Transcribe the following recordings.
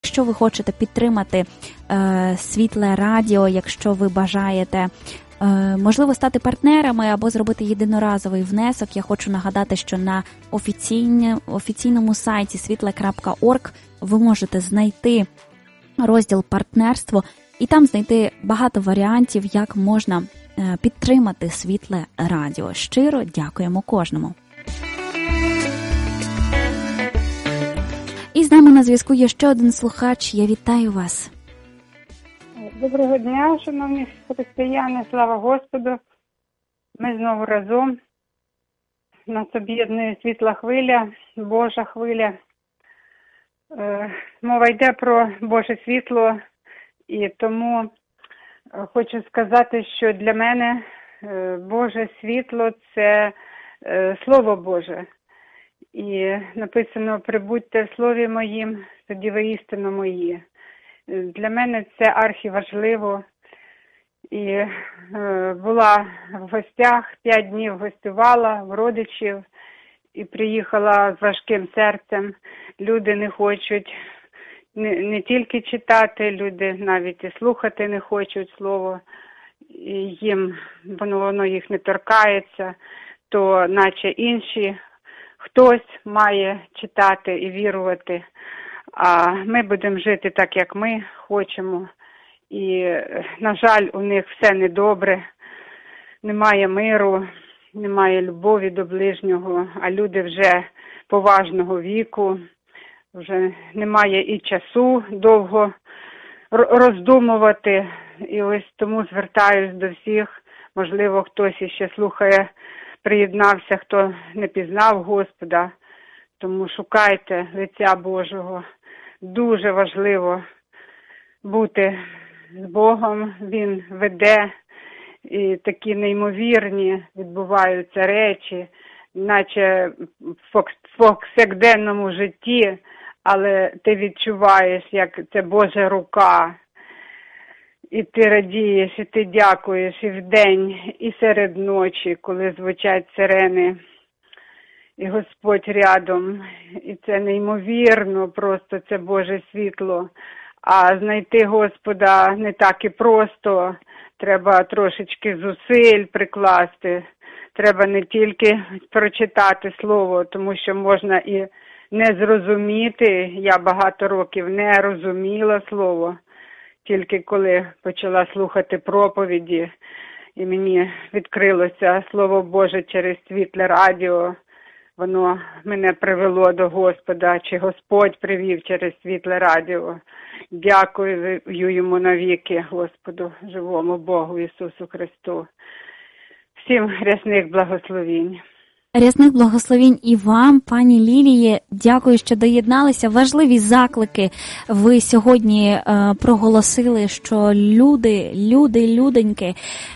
якщо ви хочете підтримати Світле Радіо, якщо ви бажаєте можливо стати партнерами або зробити єдиноразовий внесок, я хочу нагадати, що на офіційному сайті світле.орг ви можете знайти розділ «Партнерство» і там знайти багато варіантів, як можна підтримати Світле Радіо. Щиро дякуємо кожному. І з нами на зв'язку є ще один слухач. Я вітаю вас. Доброго дня, шановні християни, слава Господу. Ми знову разом. Нас об'єднує світла хвиля, Божа хвиля. Мова йде про Боже світло, і тому хочу сказати, що для мене Боже світло – це Слово Боже. І написано «Прибудьте в Слові Моїм, тоді ви істинно мої». Для мене це архіважливо. І була в гостях, 5 днів гостювала в родичів і приїхала з важким серцем. Люди не хочуть не тільки читати, люди навіть і слухати не хочуть слово. І їм воно їх не торкається, то наче інші хтось має читати і вірувати. А ми будемо жити так, як ми хочемо. І, на жаль, у них все недобре. Немає миру, немає любові до ближнього, а люди вже поважного віку. Вже немає і часу довго роздумувати. І ось тому звертаюсь до всіх. Можливо, хтось іще слухає, приєднався, хто не пізнав Господа. Тому шукайте лиця Божого. Дуже важливо бути з Богом. Він веде, і такі неймовірні відбуваються речі, наче в повсякденному житті, але ти відчуваєш, як це Божа рука. І ти радієш, і ти дякуєш і вдень, і серед ночі, коли звучать сирени. І Господь рядом, і це неймовірно, просто це Боже світло. А знайти Господа не так і просто, треба трошечки зусиль прикласти. Треба не тільки прочитати слово, тому що можна і не зрозуміти. Я багато років не розуміла слово, тільки коли почала слухати проповіді, і мені відкрилося Слово Боже через Світле Радіо. Воно мене привело до Господа, чи Господь привів через Світле Радіо. Дякую йому навіки, Господу, живому Богу Ісусу Христу. Всім рясних благословінь. Рясних благословінь і вам, пані Лілії. Дякую, що доєдналися. Важливі заклики ви сьогодні проголосили, що людоньки,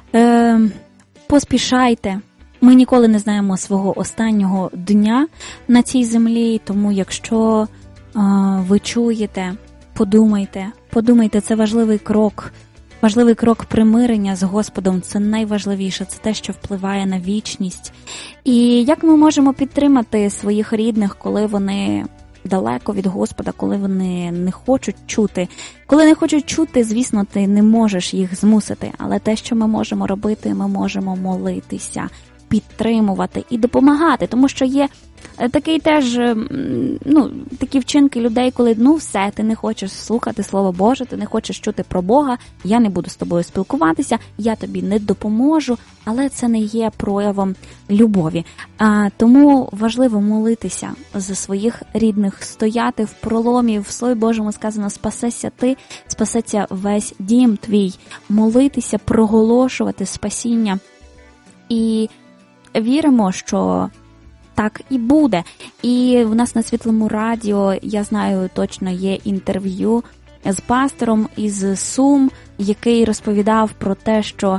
поспішайте. Ми ніколи не знаємо свого останнього дня на цій землі, тому якщо ви чуєте, подумайте, це важливий крок примирення з Господом, це найважливіше, це те, що впливає на вічність. І як ми можемо підтримати своїх рідних, коли вони далеко від Господа, коли вони не хочуть чути? Коли не хочуть чути, звісно, ти не можеш їх змусити, але те, що ми можемо робити, ми можемо молитися, підтримувати і допомагати, тому що є такий теж, такі вчинки людей, коли, все, ти не хочеш слухати Слово Боже, ти не хочеш чути про Бога, я не буду з тобою спілкуватися, я тобі не допоможу, але це не є проявом любові. Тому важливо молитися за своїх рідних, стояти в проломі, в Слові Божому сказано, спасешся ти, спасеться весь дім твій, молитися, проголошувати спасіння. І віримо, що так і буде. І в нас на Світлому Радіо, я знаю, точно є інтерв'ю з пастором із Сум, який розповідав про те, що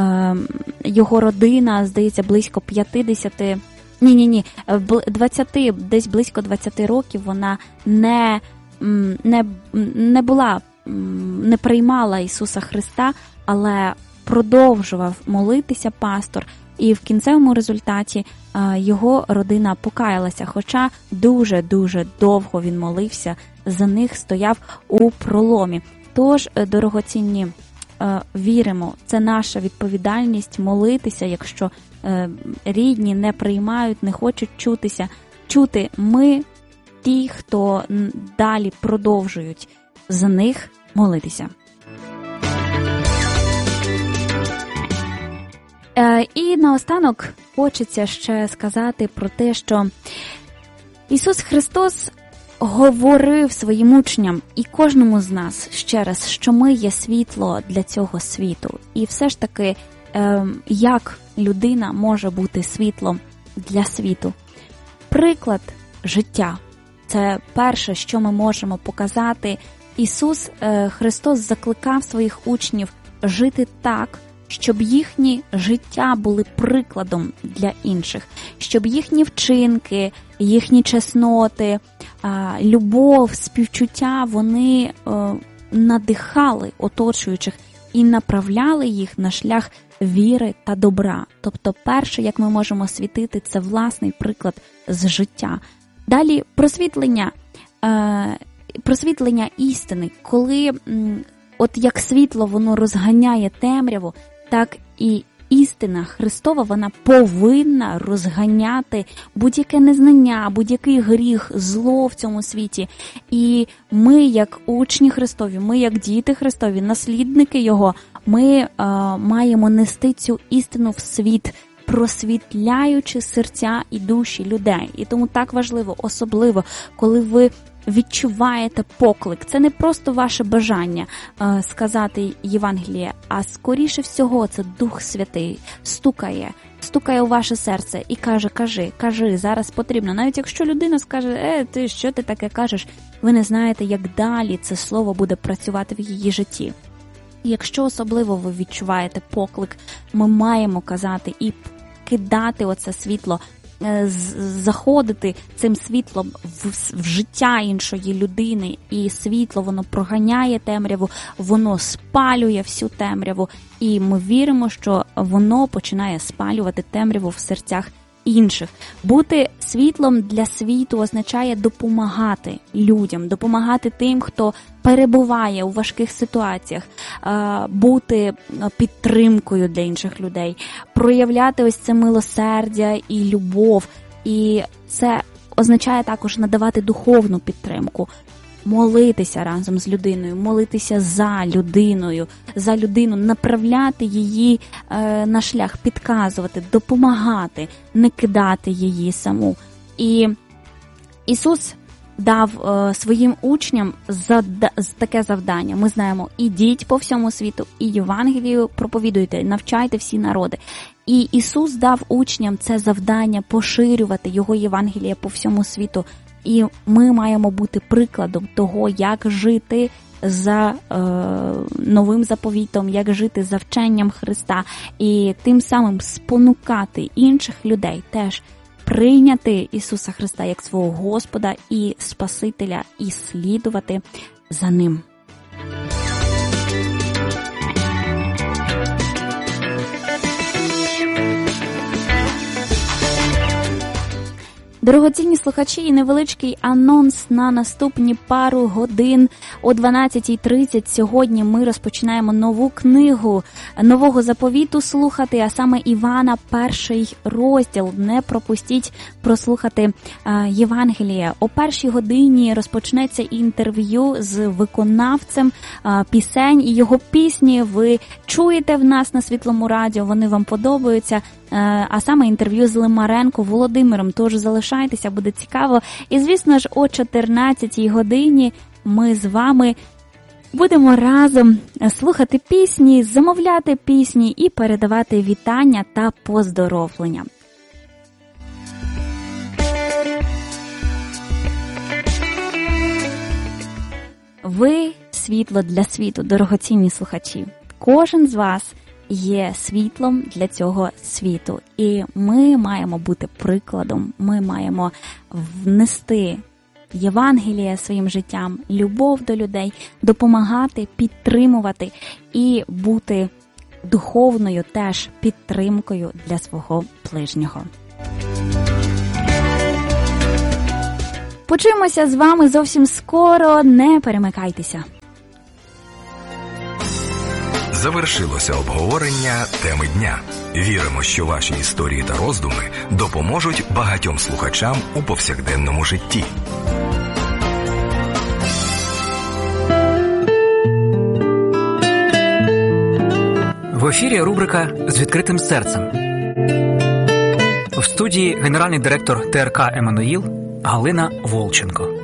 його родина, здається, близько 20, десь близько 20 років вона не приймала Ісуса Христа, але продовжував молитися пастор. І в кінцевому результаті його родина покаялася, хоча дуже-дуже довго він молився за них стояв у проломі. Тож, дорогоцінні, віримо, це наша відповідальність молитися, якщо рідні не приймають, не хочуть чути. Ми ті, хто далі продовжують за них молитися. І наостанок хочеться ще сказати про те, що Ісус Христос говорив своїм учням і кожному з нас ще раз, що ми є світло для цього світу. І все ж таки, як людина може бути світлом для світу? Приклад життя. Це перше, що ми можемо показати. Ісус Христос закликав своїх учнів жити так, щоб їхні життя були прикладом для інших, щоб їхні вчинки, їхні чесноти, любов, співчуття, вони надихали оточуючих і направляли їх на шлях віри та добра. Тобто перше, як ми можемо світити, це власний приклад з життя. Далі просвітлення істини, коли от як світло воно розганяє темряву, так і істина Христова, вона повинна розганяти будь-яке незнання, будь-який гріх, зло в цьому світі. І ми, як учні Христові, ми, як діти Христові, наслідники Його, ми маємо нести цю істину в світ, просвітляючи серця і душі людей. І тому так важливо, особливо, коли ви відчуваєте поклик. Це не просто ваше бажання сказати Євангеліє, а скоріше всього це Дух Святий стукає у ваше серце і каже, кажи, зараз потрібно. Навіть якщо людина скаже, що ти таке кажеш, ви не знаєте, як далі це слово буде працювати в її житті. Якщо особливо ви відчуваєте поклик, ми маємо казати і кидати оце світло, заходити цим світлом в життя іншої людини, і світло, воно проганяє темряву, воно спалює всю темряву, і ми віримо, що воно починає спалювати темряву в серцях інших. Бути світлом для світу означає допомагати людям, допомагати тим, хто перебуває у важких ситуаціях, бути підтримкою для інших людей, проявляти ось це милосердя і любов. І це означає також надавати духовну підтримку, молитися разом з людиною, молитися за людину, направляти її на шлях, підказувати, допомагати, не кидати її саму. І Ісус дав своїм учням таке завдання. Ми знаємо, ідіть по всьому світу, і Євангелію проповідуйте, навчайте всі народи. І Ісус дав учням це завдання поширювати Його Євангеліє по всьому світу. І ми маємо бути прикладом того, як жити за новим заповітом, як жити за вченням Христа, і тим самим спонукати інших людей теж прийняти Ісуса Христа як свого Господа і Спасителя і слідувати за Ним. Дорогоцінні слухачі, невеличкий анонс на наступні пару годин о 12:30. Сьогодні ми розпочинаємо нову книгу Нового заповіту слухати, а саме Івана, 1 розділ. Не пропустіть прослухати Євангелія. О 1 годині розпочнеться інтерв'ю з виконавцем пісень, і його пісні ви чуєте в нас на Світлому радіо, вони вам подобаються. А саме інтерв'ю з Лимаренко Володимиром. Тож залишайтеся, буде цікаво. І, звісно ж, о 14-й годині ми з вами будемо разом слухати пісні, замовляти пісні і передавати вітання та поздоровлення. Ви – світло для світу, дорогоцінні слухачі. Кожен з вас є світлом для цього світу. І ми маємо бути прикладом, ми маємо внести Євангеліє своїм життям, любов до людей, допомагати, підтримувати і бути духовною теж підтримкою для свого ближнього. Почуємося з вами зовсім скоро, не перемикайтеся. Завершилося обговорення теми дня. Віримо, що ваші історії та роздуми допоможуть багатьом слухачам у повсякденному житті. В ефірі рубрика «З відкритим серцем». В студії генеральний директор ТРК «Еммануїл» Галина Волченко.